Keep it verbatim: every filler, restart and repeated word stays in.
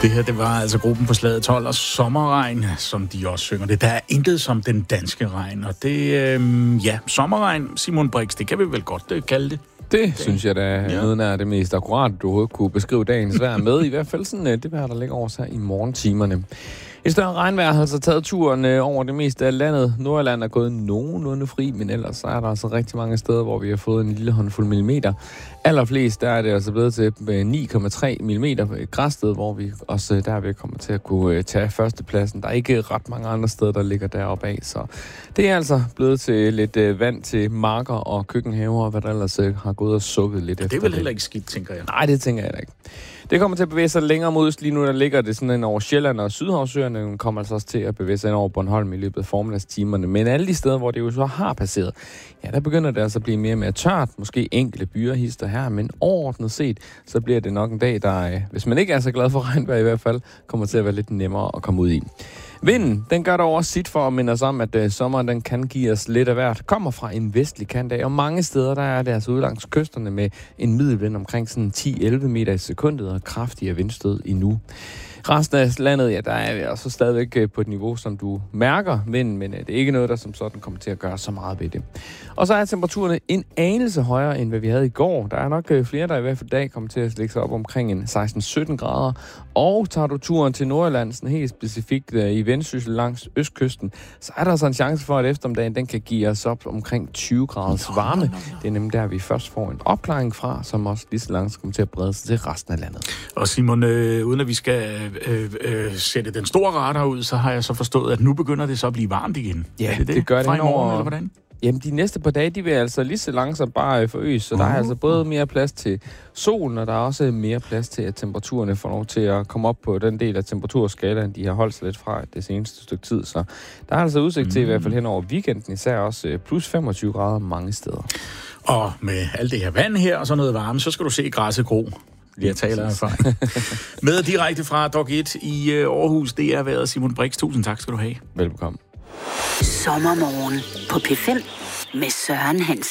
Det her, det var altså gruppen på Slaget tolv og Sommerregn, som de også synger det. Der er intet som den danske regn, og det, øh, ja, sommerregn, Simon Brix, det kan vi vel godt øh, kalde det. Det, det synes jeg da er ja. Noget af det mest akkurat, du overhovedet kunne beskrive dagens vejr med. I hvert fald sådan det vejr, der ligger over sig i morgentimerne. Et større regnvejr har altså taget turen over det meste af landet. Nordjylland er gået nogenlunde fri, men ellers så er der altså rigtig mange steder, hvor vi har fået en lille håndfuld millimeter. Allerflest der er det altså blevet til ni komma tre millimeter på Græsted, hvor vi også derved kommer til at kunne tage førstepladsen. Der er ikke ret mange andre steder, der ligger deroppe af, så det er altså blevet til lidt vand til marker og køkkenhaver, og hvad der ellers har gået og sukket lidt ja, efter. Det er vel heller ikke skidt, tænker jeg. Nej, det tænker jeg da ikke. Det kommer til at bevæge sig længere mod øst. Lige nu der ligger det sådan ind over Sjælland og Sydhavsøerne. Den kommer altså også til at bevæge sig ind over Bornholm i løbet af formiddagstimerne. Men alle de steder, hvor det jo så har passeret, ja, der begynder det altså at blive mere og mere tørt. Måske enkelte byer hister her, men overordnet set, så bliver det nok en dag, der, hvis man ikke er så glad for regnvejr i hvert fald, kommer til at være lidt nemmere at komme ud i. Vinden, den gør der også sit for at minde os om, at uh, sommeren den kan give os lidt af hvert. Kommer fra en vestlig kant af, og mange steder der er det altså ude langs kysterne med en middelvind omkring sådan ti til elleve meter i sekundet og kraftigere vindstød endnu. Resten af landet, ja, der er vi altså stadigvæk på et niveau, som du mærker vinden, men det er ikke noget, der som sådan kommer til at gøre så meget ved det. Og så er temperaturerne en anelse højere, end hvad vi havde i går. Der er nok flere, der i hvert fald dag kommer til at lægge sig op omkring en seksten til sytten grader. Og tager du turen til Nordjylland, sådan helt specifikt i Vendsyssel langs østkysten, så er der så en chance for, at eftermiddagen den kan give os op omkring tyve graders varme. Det er nemlig der, vi først får en opklaring fra, som også lige så langt kommer til at brede sig til resten af landet. Og Simon, øh, uden at vi skal øh, øh, sætte den store radar ud, så har jeg så forstået, at nu begynder det så at blive varmt igen. Ja, det, det? det gør det. Fra i morgen, eller hvordan? Jamen, de næste par dage, de vil altså lige så langsomt bare forøges, så uh-huh. der er altså både mere plads til solen, og der er også mere plads til, at temperaturerne får lov til at komme op på den del af temperaturskalaen, de har holdt sig lidt fra det seneste stykke tid. Så der er altså udsigt til, mm. i hvert fald hen over weekenden, især også plus femogtyve grader mange steder. Og med alt det her vand her og så noget varme, så skal du se græsset gro. Jeg taler erfaring. Med direkte fra Dok et i Aarhus, det er været Simon Brix. Tusind tak skal du have. Velbekomme. Sommermorgen på P fem med Søren Hansen.